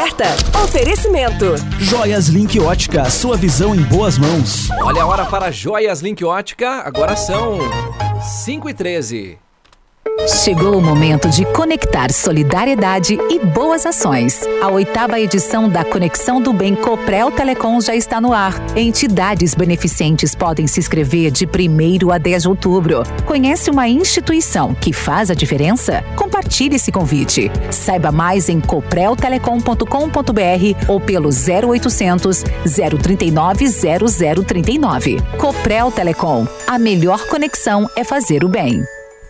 oferta. Oferecimento. Joias Link Ótica, sua visão em boas mãos. Olha a hora para Joias Link Ótica, agora são 5h13. Chegou o momento de conectar solidariedade e boas ações. A 8ª edição da Conexão do Bem Coprel Telecom já está no ar. Entidades beneficentes podem se inscrever de 1º a 10 de outubro. Conhece uma instituição que faz a diferença? Compartilhe esse convite. Saiba mais em copreltelecom.com.br ou pelo 0800 039 0039. Coprel Telecom. A melhor conexão é fazer o bem.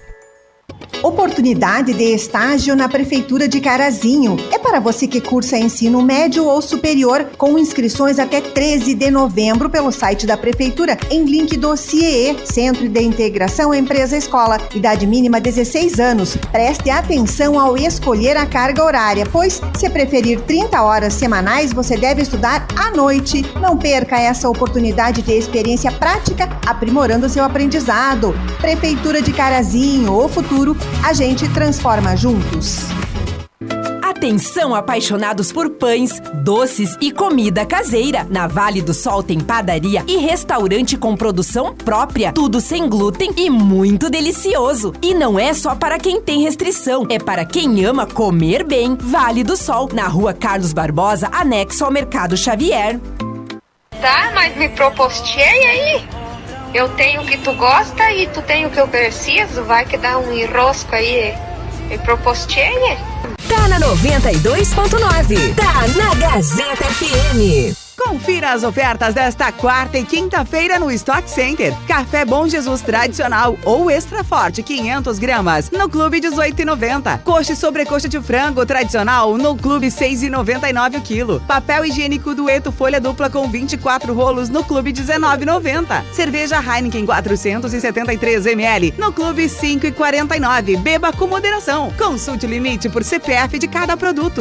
Oportunidade de estágio na Prefeitura de Carazinho. É para você que cursa ensino médio ou superior, com inscrições até 13 de novembro pelo site da Prefeitura, em link do CIEE, Centro de Integração Empresa-Escola. Idade mínima 16 anos. Preste atenção ao escolher a carga horária, pois, se preferir 30 horas semanais, você deve estudar à noite. Não perca essa oportunidade de experiência prática, aprimorando seu aprendizado. Prefeitura de Carazinho, o futuro a gente transforma juntos. Atenção, apaixonados por pães, doces e comida caseira. Na Vale do Sol tem padaria e restaurante com produção própria, tudo sem glúten e muito delicioso. E não é só para quem tem restrição, é para quem ama comer bem. Vale do Sol, na Rua Carlos Barbosa, anexo ao Mercado Xavier. Tá, mas me propostei aí. Eu tenho o que tu gosta e tu tem o que eu preciso. Vai que dá um enrosco aí. Me propostei. Tá na 92.9. Tá na Gazeta FM. Confira as ofertas desta quarta e quinta-feira no Stock Center. Café Bom Jesus tradicional ou extra forte 500 gramas no Clube 18,90. Coxa e sobrecoxa de frango tradicional no Clube 6,99 o quilo. Papel higiênico Dueto folha dupla com 24 rolos no Clube 19,90. Cerveja Heineken 473 ml no Clube 5,49. Beba com moderação. Consulte o limite por CPF de cada produto.